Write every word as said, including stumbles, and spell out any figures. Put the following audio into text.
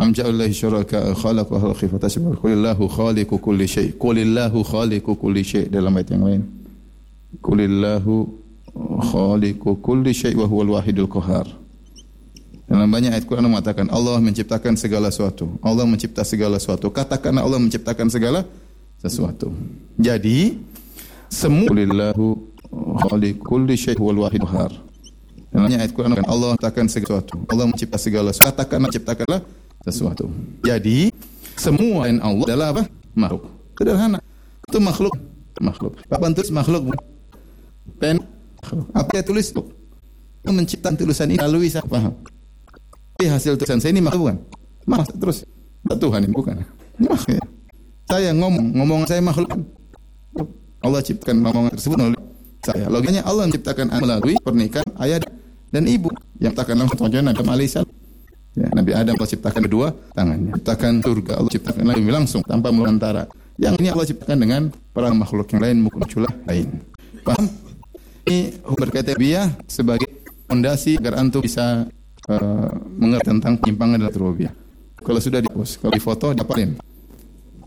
Am ja'alallahi syuraka khalaqa khalqi fatasbih. Qulillahu khaliqu kulli syai. Qulillahu khaliqu kulli syai dalam ayat yang lain. Qulillahu khaliqu kulli syai wa huwal wahidul qahhar. Dalam banyak ayat Quran mengatakan Allah menciptakan segala sesuatu. Allah mencipta segala sesuatu. Katakanlah Allah menciptakan segala sesuatu. Jadi semua Qulillahu khaliqu kulli syai wa huwal wahidul qahhar. Dalam banyak ayat Quran Allah menciptakan segala sesuatu. Allah mencipta segala sesuatu. Katakanlah menciptakanlah sesuatu. Jadi semua yang Allah adalah apa? Makhluk. Sederhana. Itu makhluk. Makhluk. Papan tulis makhluk. Pen makhluk. Apa yang tulis? Menciptakan tulisan ini lalu saya paham. Tapi hasil tulisan saya ini makhluk bukan? Makhluk terus. Tuhan ini bukan. Makhluk. Saya ngomong, ngomong saya makhluk. Allah ciptakan ngomongan tersebut oleh saya. Logikanya Allah menciptakan melalui pernikahan ayah dan ibu yang takkan langsung Nabi Adam alaihissalam. Ya, Nabi Adam Allah ciptakan kedua tangannya. Ciptakan surga Allah ciptakan lagi langsung tanpa melantara. Yang ini Allah ciptakan dengan para makhluk yang lain munculah lain. Paham? Ini berkaitan biah sebagai fondasi agar antum bisa uh, mengerti tentang penyimpangan dalam rububiyah. Kalau sudah dihapus, kalau difoto dapalin.